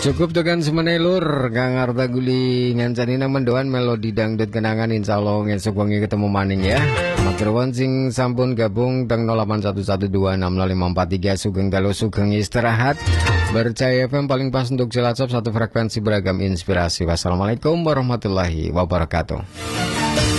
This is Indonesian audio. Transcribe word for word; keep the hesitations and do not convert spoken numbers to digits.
Cukup dengan semenelur Kang Arta Guli ngancani mendoan melodi dangdut kenangan insyaallah ngesuk wengi ketemu maning ya. Maturnuwun sing sampun gabung teng nol delapan satu satu dua enam nol lima empat tiga sugeng dalu sugeng istirahat. Bercaya F M paling pas untuk Cilacap satu frekuensi beragam inspirasi. Wassalamualaikum warahmatullahi wabarakatuh.